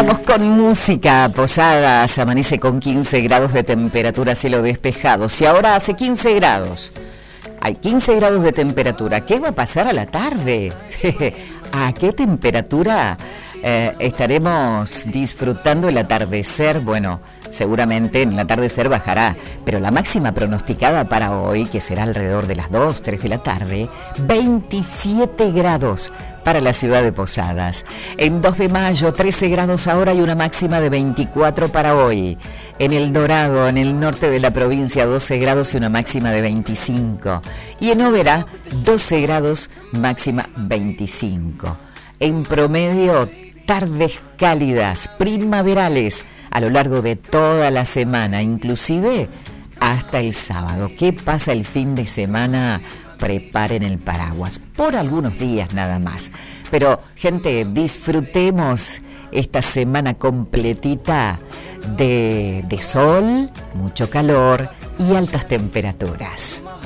Vamos con música. Posadas amanece con 15 grados de temperatura, cielo despejado. Si ahora hace 15 grados, hay 15 grados de temperatura, ¿qué va a pasar a la tarde? ¿A qué temperatura estaremos disfrutando el atardecer? Bueno, seguramente en el atardecer bajará, pero la máxima pronosticada para hoy, que será alrededor de las 2, 3 de la tarde, 27 grados para la ciudad de Posadas. En 2 de mayo, 13 grados ahora y una máxima de 24 para hoy. En El Dorado, en el norte de la provincia, 12 grados y una máxima de 25. Y en Oberá, 12 grados, máxima 25. En promedio, tardes cálidas, primaverales, a lo largo de toda la semana, inclusive hasta el sábado. ¿Qué pasa el fin de semana? Preparen el paraguas, por algunos días nada más. Pero, gente, disfrutemos esta semana completita de sol, mucho calor y altas temperaturas.